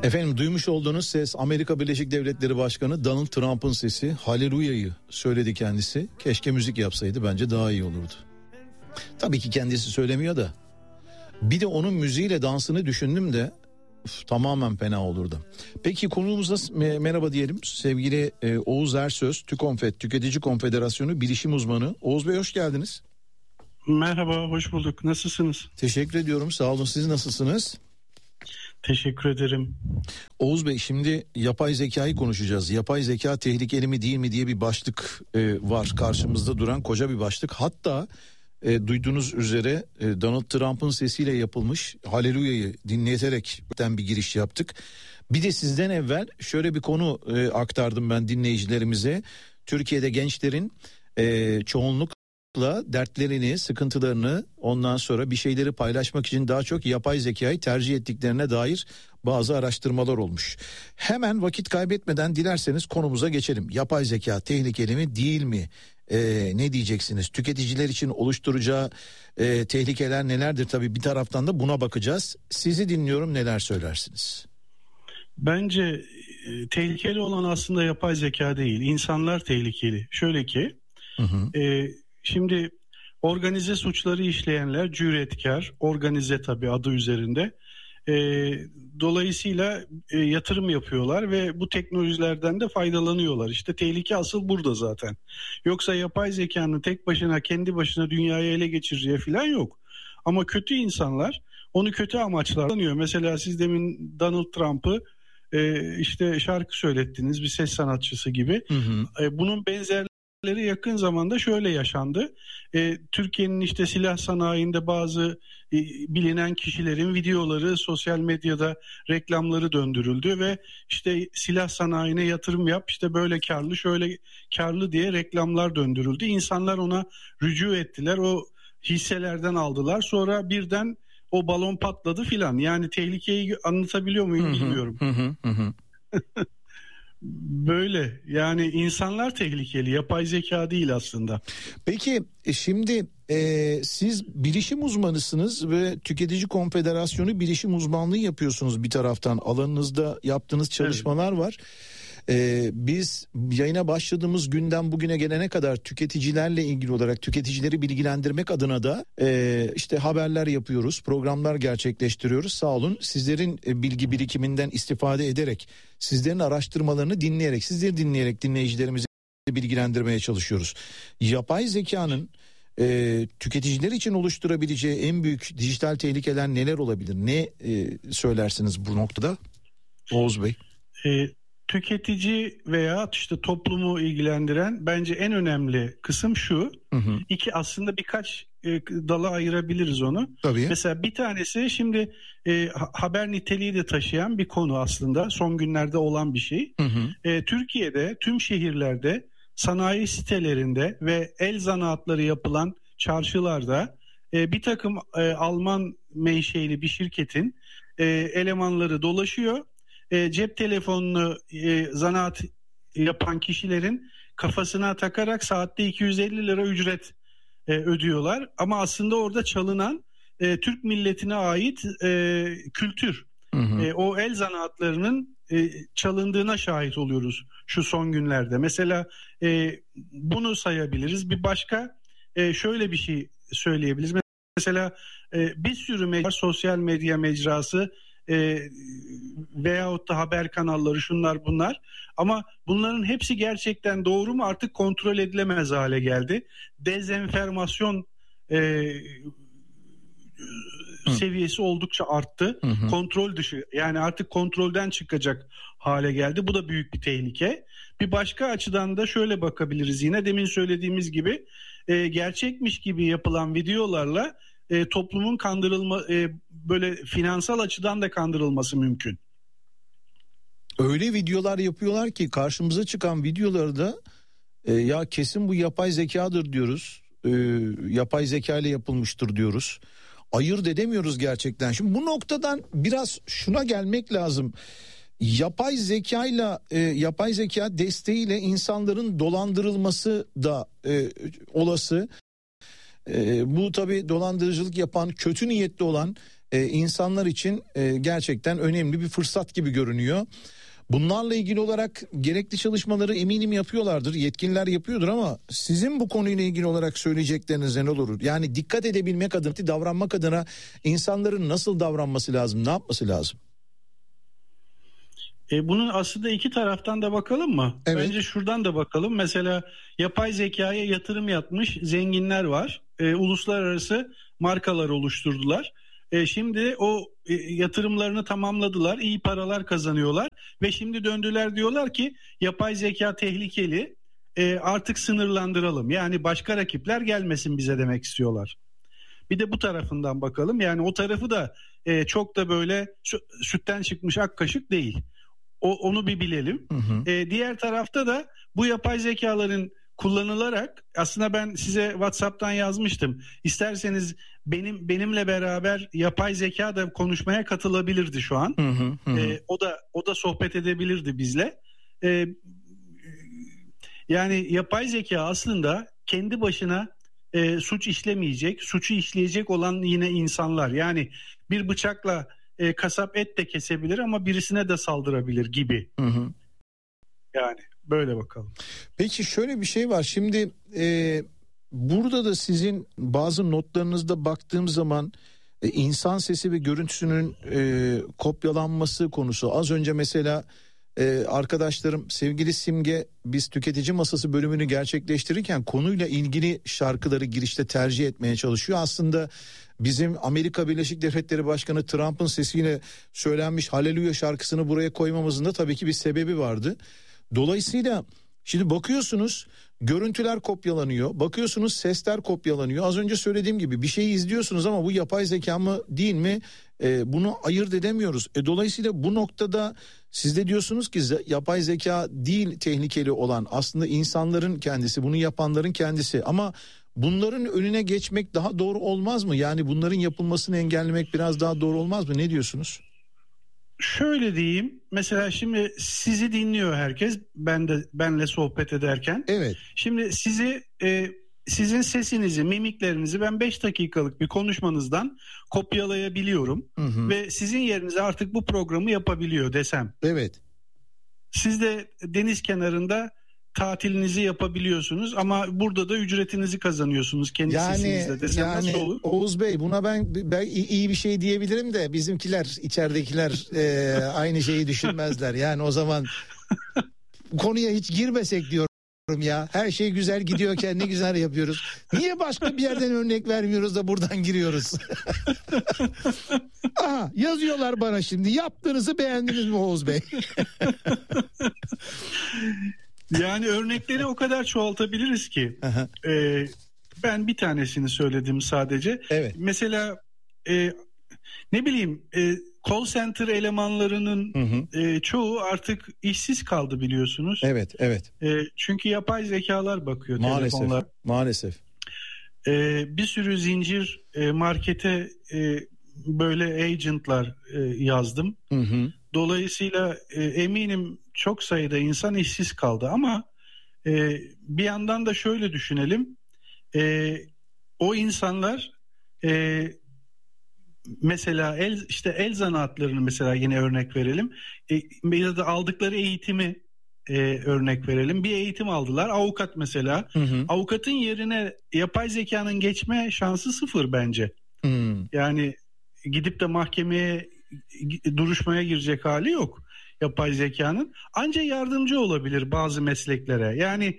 Efendim, duymuş olduğunuz ses Amerika Birleşik Devletleri Başkanı Donald Trump'ın sesi. Hallelujah'yı söyledi kendisi. Keşke müzik yapsaydı, bence daha iyi olurdu. Tabii ki kendisi söylemiyor da. Bir de onun müziğiyle dansını düşündüm de tamamen fena olurdu. Peki konuğumuza merhaba diyelim. Sevgili Oğuz Ersöz, TÜKONFED, Tüketici Konfederasyonu bilişim uzmanı. Oğuz Bey, hoş geldiniz. Merhaba, hoş bulduk. Nasılsınız? Teşekkür ediyorum, sağ olun. Siz nasılsınız? Teşekkür ederim. Oğuz Bey, şimdi yapay zekayı konuşacağız. Yapay zeka tehlikeli mi değil mi diye bir başlık var karşımızda duran, koca bir başlık. Hatta duyduğunuz üzere Donald Trump'ın sesiyle yapılmış Hallelujah'yı dinleterek bir giriş yaptık. Bir de sizden evvel şöyle bir konu aktardım ben dinleyicilerimize. Türkiye'de gençlerin çoğunlukla dertlerini, sıkıntılarını, ondan sonra bir şeyleri paylaşmak için daha çok yapay zekayı tercih ettiklerine dair bazı araştırmalar olmuş. Hemen vakit kaybetmeden dilerseniz konumuza geçelim. Yapay zeka tehlikeli mi değil mi? Ne diyeceksiniz? Tüketiciler için oluşturacağı tehlikeler nelerdir? Tabii bir taraftan da buna bakacağız. Sizi dinliyorum, neler söylersiniz? Bence tehlikeli olan aslında yapay zeka değil, insanlar tehlikeli. Şöyle ki, şimdi organize suçları işleyenler cüretkar, organize tabii adı üzerinde. Dolayısıyla yatırım yapıyorlar ve bu teknolojilerden de faydalanıyorlar. İşte tehlike asıl burada zaten. Yoksa yapay zekanın tek başına, kendi başına dünyayı ele geçireceği falan yok. Ama kötü insanlar onu kötü amaçlarla kullanıyor. Mesela siz demin Donald Trump'ı işte şarkı söylettiniz, bir ses sanatçısı gibi. Bunun benzerleri yakın zamanda şöyle yaşandı. Türkiye'nin işte silah sanayinde bazı bilinen kişilerin videoları sosyal medyada, reklamları döndürüldü ve işte silah sanayine yatırım yap, işte böyle karlı, şöyle karlı diye reklamlar döndürüldü. İnsanlar ona rücu ettiler, o hisselerden aldılar. Sonra birden o balon patladı filan. Yani tehlikeyi anlatabiliyor muyum bilmiyorum. Böyle, yani insanlar tehlikeli, yapay zeka değil aslında. Peki şimdi siz bilişim uzmanısınız ve Tüketici Konfederasyonu bilişim uzmanlığı yapıyorsunuz bir taraftan. Alanınızda yaptığınız çalışmalar var. Biz yayına başladığımız günden bugüne gelene kadar tüketicilerle ilgili olarak tüketicileri bilgilendirmek adına da işte haberler yapıyoruz, programlar gerçekleştiriyoruz. Sağ olun, sizlerin bilgi birikiminden istifade ederek, sizlerin araştırmalarını dinleyerek, sizleri dinleyerek dinleyicilerimizi bilgilendirmeye çalışıyoruz. Yapay zekanın tüketiciler için oluşturabileceği en büyük dijital tehlikeler neler olabilir? Ne söylersiniz bu noktada Oğuz Bey? Tüketici veya işte toplumu ilgilendiren bence en önemli kısım şu. Aslında birkaç dala ayırabiliriz onu. Tabii. Mesela bir tanesi, şimdi haber niteliği de taşıyan bir konu aslında. Son günlerde olan bir şey. Türkiye'de tüm şehirlerde, sanayi sitelerinde ve el zanaatları yapılan çarşılarda bir takım Alman menşeli bir şirketin elemanları dolaşıyor. Cep telefonunu zanaat yapan kişilerin kafasına takarak saatte 250 lira ücret ödüyorlar. Ama aslında orada çalınan Türk milletine ait kültür. O el zanaatlarının çalındığına şahit oluyoruz şu son günlerde. Mesela bunu sayabiliriz. Bir başka şöyle bir şey söyleyebiliriz. Mesela bir sürü sosyal medya mecrası veyahut da haber kanalları, şunlar bunlar, ama bunların hepsi gerçekten doğru mu artık kontrol edilemez hale geldi. Dezenformasyon seviyesi oldukça arttı. Kontrol dışı, yani artık kontrolden çıkacak hale geldi. Bu da büyük bir tehlike. Bir başka açıdan da şöyle bakabiliriz, yine demin söylediğimiz gibi gerçekmiş gibi yapılan videolarla toplumun böyle finansal açıdan da kandırılması mümkün. Öyle videolar yapıyorlar ki karşımıza çıkan videolarda ya kesin bu yapay zekadır diyoruz. Yapay zeka ile yapılmıştır diyoruz. Ayırt edemiyoruz gerçekten. Şimdi bu noktadan biraz şuna gelmek lazım. Yapay zeka desteğiyle insanların dolandırılması da olası. Bu tabii dolandırıcılık yapan, kötü niyetli olan insanlar için gerçekten önemli bir fırsat gibi görünüyor. Bunlarla ilgili olarak gerekli çalışmaları eminim yapıyorlardır, yetkililer yapıyordur ama sizin bu konuyla ilgili olarak söyleyecekleriniz ne olur? Yani dikkat edebilmek adına, davranmak adına insanların nasıl davranması lazım, ne yapması lazım? Bunun aslında iki taraftan da bakalım mı? Evet. Bence şuradan da bakalım. Mesela yapay zekaya yatırım yapmış zenginler var. Uluslararası markalar oluşturdular. Şimdi o yatırımlarını tamamladılar. İyi paralar kazanıyorlar. Ve şimdi döndüler diyorlar ki yapay zeka tehlikeli. Artık sınırlandıralım. Yani başka rakipler gelmesin bize demek istiyorlar. Bir de bu tarafından bakalım. Yani o tarafı da çok da böyle sütten çıkmış ak kaşık değil. Onu bir bilelim. Hı hı. Diğer tarafta da bu yapay zekaların kullanılarak aslında ben size WhatsApp'tan yazmıştım. İsterseniz benimle beraber yapay zeka da konuşmaya katılabilirdi şu an. Hı hı. O da sohbet edebilirdi bizle. Yani yapay zeka aslında kendi başına suç işlemeyecek, suçu işleyecek olan yine insanlar. Yani bir bıçakla kasap et de kesebilir ama birisine de saldırabilir gibi. Hı hı. Yani böyle bakalım. Peki şöyle bir şey var. Şimdi burada da sizin bazı notlarınızda baktığım zaman insan sesi ve görüntüsünün kopyalanması konusu. Az önce mesela arkadaşlarım, sevgili Simge, biz tüketici masası bölümünü gerçekleştirirken konuyla ilgili şarkıları girişte tercih etmeye çalışıyor. Aslında bizim Amerika Birleşik Devletleri Başkanı Trump'ın sesiyle söylenmiş Haleluya şarkısını buraya koymamızın da tabii ki bir sebebi vardı. Dolayısıyla şimdi bakıyorsunuz görüntüler kopyalanıyor, bakıyorsunuz sesler kopyalanıyor. Az önce söylediğim gibi bir şeyi izliyorsunuz ama bu yapay zeka mı değil mi bunu ayırt edemiyoruz. Dolayısıyla bu noktada siz de diyorsunuz ki yapay zeka değil tehlikeli olan, aslında insanların kendisi, bunu yapanların kendisi. Ama bunların önüne geçmek daha doğru olmaz mı? Yani bunların yapılmasını engellemek biraz daha doğru olmaz mı? Ne diyorsunuz? Şöyle diyeyim. Mesela şimdi sizi dinliyor herkes. Benle sohbet ederken. Evet. Şimdi sizin sesinizi, mimiklerinizi ben 5 dakikalık bir konuşmanızdan kopyalayabiliyorum. Hı hı. Ve sizin yerinize artık bu programı yapabiliyor desem. Evet. Siz de deniz kenarında tatilinizi yapabiliyorsunuz ama burada da ücretinizi kazanıyorsunuz kendi sesinizle desem nasıl olur? Oğuz Bey, buna ben iyi bir şey diyebilirim de bizimkiler, içeridekiler aynı şeyi düşünmezler. Yani o zaman konuya hiç girmesek diyorum ya. Her şey güzel gidiyorken ne güzel yapıyoruz. Niye başka bir yerden örnek vermiyoruz da buradan giriyoruz? Aha, yazıyorlar bana şimdi. Yaptığınızı beğendiniz mi Oğuz Bey? Yani örnekleri o kadar çoğaltabiliriz ki. Ben bir tanesini söyledim sadece. Evet. Mesela ne bileyim call center elemanlarının çoğu artık işsiz kaldı biliyorsunuz. Evet. Çünkü yapay zekalar bakıyor telefonlar. Maalesef. Bir sürü zincir markete böyle agentlar yazdım. Hı. Dolayısıyla eminim çok sayıda insan işsiz kaldı ama bir yandan da şöyle düşünelim. O insanlar mesela el zanaatlarını mesela yine örnek verelim. Ya da aldıkları eğitimi örnek verelim. Bir eğitim aldılar. Avukat mesela. Hı. Avukatın yerine yapay zekanın geçme şansı 0 bence. Hı. Yani gidip de mahkemeye duruşmaya girecek hali yok yapay zekanın. Ancak yardımcı olabilir bazı mesleklere. Yani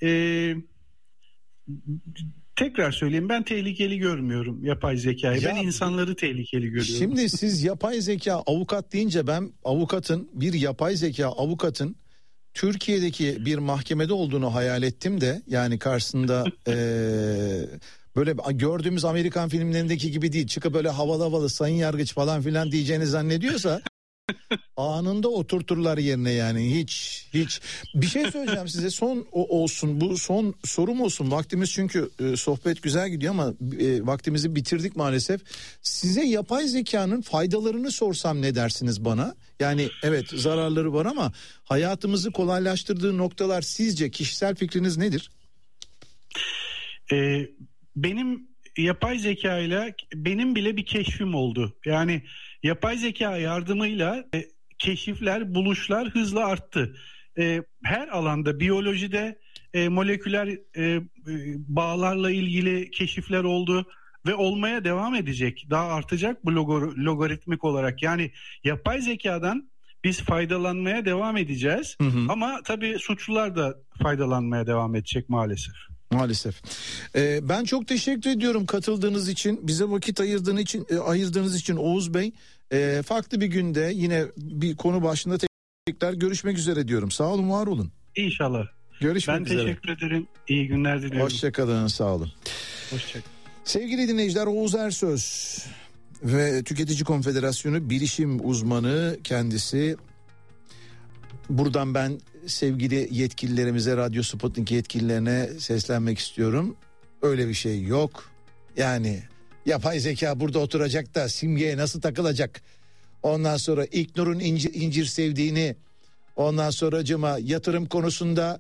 tekrar söyleyeyim, ben tehlikeli görmüyorum yapay zekayı. Ben insanları tehlikeli görüyorum. Şimdi siz yapay zeka avukat deyince ben bir yapay zeka avukatın Türkiye'deki bir mahkemede olduğunu hayal ettim de, yani karşısında böyle gördüğümüz Amerikan filmlerindeki gibi değil, çıkıp böyle havalı sayın yargıç falan filan diyeceğini zannediyorsa anında oturturlar yerine. Yani hiç bir şey söyleyeceğim size, son olsun, bu son sorum olsun, vaktimiz çünkü sohbet güzel gidiyor ama vaktimizi bitirdik maalesef. Size yapay zekanın faydalarını sorsam ne dersiniz bana? Yani evet, zararları var ama hayatımızı kolaylaştırdığı noktalar, sizce kişisel fikriniz nedir? Benim yapay zeka ile benim bile bir keşfim oldu. Yani yapay zeka yardımıyla keşifler, buluşlar hızla arttı. Her alanda, biyolojide moleküler bağlarla ilgili keşifler oldu ve olmaya devam edecek. Daha artacak bu logaritmik olarak. Yani yapay zekadan biz faydalanmaya devam edeceğiz. Ama tabii suçlular da faydalanmaya devam edecek maalesef. Maalesef. Ben çok teşekkür ediyorum katıldığınız için, bize vakit ayırdığınız için Oğuz Bey. Farklı bir günde yine bir konu başında tekrar görüşmek üzere diyorum. Sağ olun, var olun. İnşallah. Görüşmek üzere. Ben teşekkür ederim. İyi günler diliyorum. Hoşçakalın, sağ olun. Hoşçakalın. Sevgili dinleyiciler, Oğuz Ersöz ve Tüketici Konfederasyonu bilişim uzmanı kendisi. Buradan ben sevgili yetkililerimize, Radyo Sputnik yetkililerine seslenmek istiyorum. Öyle bir şey yok. Yani yapay zeka burada oturacak da simgeye nasıl takılacak? Ondan sonra İlknur'un incir sevdiğini, ondan sonracıma yatırım konusunda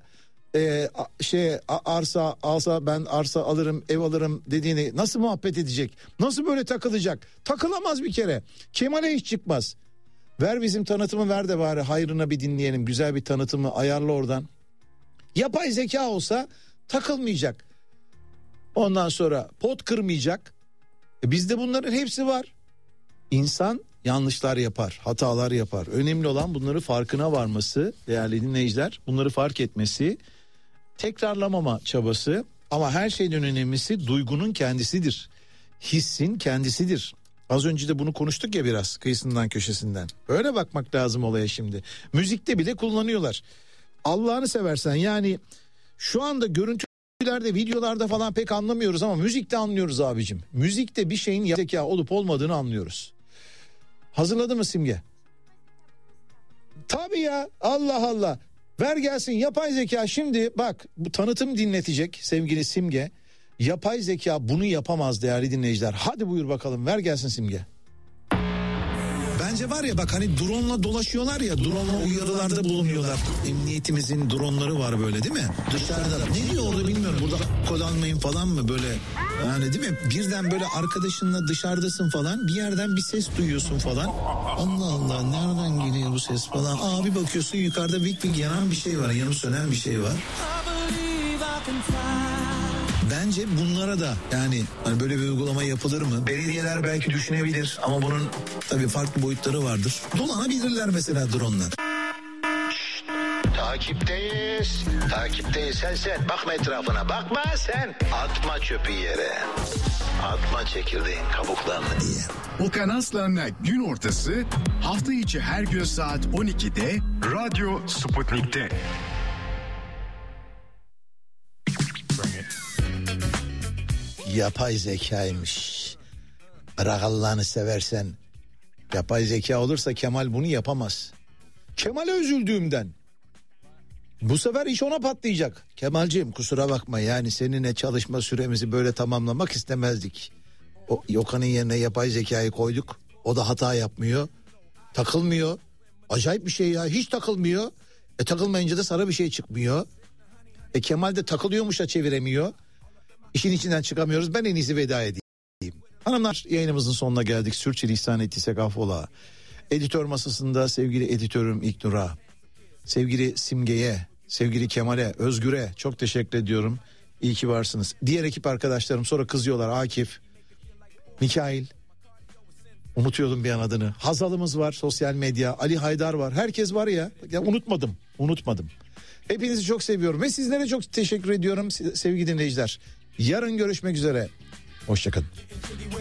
arsa alsa ben arsa alırım, ev alırım dediğini nasıl muhabbet edecek? Nasıl böyle takılacak? Takılamaz bir kere. Kemal'e hiç çıkmaz. Ver bizim tanıtımı, ver de bari hayrına bir dinleyelim. Güzel bir tanıtımı ayarla oradan. Yapay zeka olsa takılmayacak. Ondan sonra pot kırmayacak. Bizde bunların hepsi var. İnsan yanlışlar yapar, hatalar yapar. Önemli olan bunları farkına varması, değerli dinleyiciler. Bunları fark etmesi, tekrarlamama çabası. Ama her şeyden önemlisi duygunun kendisidir. Hissin kendisidir. Az önce de bunu konuştuk ya biraz, kıyısından köşesinden. Öyle bakmak lazım olaya şimdi. Müzikte bile kullanıyorlar. Allah'ını seversen, yani şu anda görüntülerde, videolarda falan pek anlamıyoruz ama müzikte anlıyoruz abicim. Müzikte bir şeyin zeka olup olmadığını anlıyoruz. Hazırladı mı Simge? Tabii ya, Allah Allah. Ver gelsin yapay zeka. Şimdi bak, bu tanıtım dinletecek sevgili Simge. Yapay zeka bunu yapamaz değerli dinleyiciler. Hadi buyur bakalım, ver gelsin Simge. Bence var ya, bak hani drone'la dolaşıyorlar ya, drone'la uyarılarda bulunuyorlar. Emniyetimizin drone'ları var böyle, değil mi? Dışarıda ne diyor orada bilmiyorum, burada kod almayın falan mı böyle, yani değil mi? Birden böyle arkadaşınla dışarıdasın falan, bir yerden bir ses duyuyorsun falan. Allah Allah, nereden geliyor bu ses falan. Abi bakıyorsun yukarıda vik yanan bir şey var, yanıp sönen bir şey var. Bence bunlara da yani hani böyle bir uygulama yapılır mı? Belediyeler belki düşünebilir ama bunun tabii farklı boyutları vardır. Dolanabilirler mesela drone'lar. Takipteyiz. Takipteyiz. Sen bakma etrafına. Bakma sen. Atma çöpü yere. Atma çekirdeğin kabuklarını diye. Okan Aslan'la gün ortası hafta içi her gün saat 12'de Radyo Sputnik'te. Yapay zekaymış. Bırak Allah'ını seversen. Yapay zeka olursa Kemal bunu yapamaz. Kemal'e üzüldüğümden. Bu sefer iş ona patlayacak. Kemalciğim kusura bakma, yani seninle çalışma süremizi böyle tamamlamak istemezdik. O Yokan'ın yerine yapay zekayı koyduk. O da hata yapmıyor. Takılmıyor. Acayip bir şey ya, hiç takılmıyor. Takılmayınca da sana bir şey çıkmıyor. Kemal de takılıyormuş da çeviremiyor. İşin içinden çıkamıyoruz. Ben en iyisi veda edeyim. Hanımlar, yayınımızın sonuna geldik. Sürçülisan ettiysek affola. Editör masasında sevgili editörüm İlknur'a, sevgili Simge'ye, sevgili Kemal'e, Özgür'e çok teşekkür ediyorum. İyi ki varsınız. Diğer ekip arkadaşlarım sonra kızıyorlar. Akif, Mikail, unutuyordum bir an adını. Hazal'ımız var sosyal medya. Ali Haydar var. Herkes var ya. Ya unutmadım. Hepinizi çok seviyorum ve sizlere çok teşekkür ediyorum sevgili dinleyiciler. Yarın görüşmek üzere. Hoşçakalın.